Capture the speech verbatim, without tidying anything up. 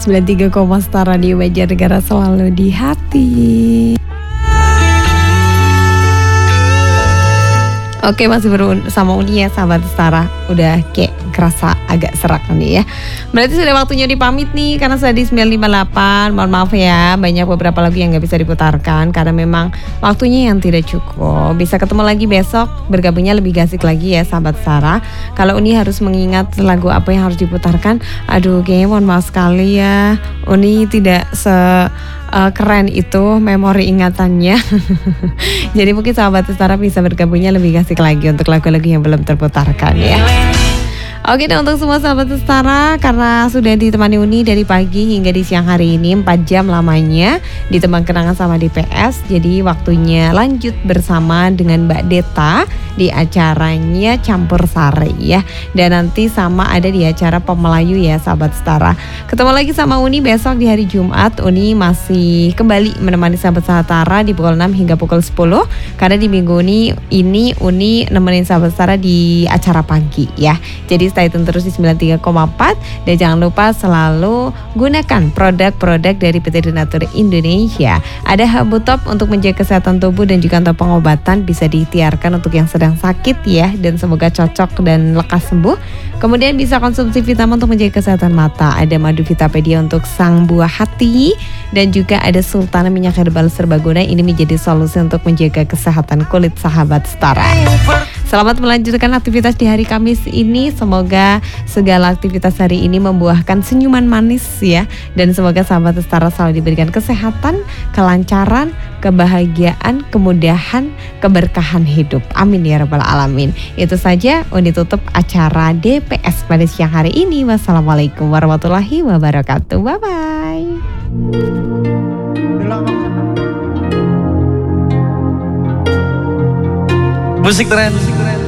sembilan puluh tiga koma satu Radio Banjarnegara selalu di hati. Oke, masih bersama Uni ya sahabat Setara. Udah kayak kerasa agak serak nih ya. Berarti sudah waktunya dipamit nih karena sudah di sembilan lima delapan. Mohon maaf ya, banyak beberapa lagu yang gak bisa diputarkan karena memang waktunya yang tidak cukup. Bisa ketemu lagi besok, bergabungnya lebih gasik lagi ya sahabat Setara. Kalau Uni harus mengingat lagu apa yang harus diputarkan, aduh kayaknya mohon maaf sekali ya. Uni tidak se Uh, keren itu memori ingatannya. Jadi mungkin sahabat Setara bisa bergabungnya lebih asik lagi untuk lagu-lagu yang belum terputarkan ya. Oke, dan untuk semua sahabat Setara, karena sudah ditemani Uni dari pagi hingga di siang hari ini empat jam lamanya ditemani kenangan sama D P S. Jadi waktunya lanjut bersama dengan Mbak Deta di acaranya Campur Sari ya. Dan nanti sama ada di acara Pemelayu ya sahabat Setara. Ketemu lagi sama Uni besok di hari Jumat. Uni masih kembali menemani sahabat Setara di pukul enam hingga pukul sepuluh. Karena di minggu ini, ini Uni nemenin sahabat Setara di acara pagi ya. Jadi stay tune terus di sembilan puluh tiga koma empat dan jangan lupa selalu gunakan produk-produk dari P T Donatur Indonesia. Ada Habutop untuk menjaga kesehatan tubuh dan juga untuk pengobatan, bisa diikhtiarkan untuk yang sedang sakit ya, dan semoga cocok dan lekas sembuh. Kemudian bisa konsumsi vitamin untuk menjaga kesehatan mata. Ada Madu Vitapedia untuk sang buah hati dan juga ada Sultana minyak herbal serbaguna. Ini menjadi solusi untuk menjaga kesehatan kulit sahabat Setara. Selamat melanjutkan aktivitas di hari Kamis ini. Semoga segala aktivitas hari ini membuahkan senyuman manis ya. Dan semoga sahabat Setara selalu diberikan kesehatan, kelancaran, kebahagiaan, kemudahan, keberkahan hidup. Amin ya rabbal alamin. Itu saja Uni tutup acara D P S pada siang hari ini. Wassalamualaikum warahmatullahi wabarakatuh. Bye-bye. Musik tren.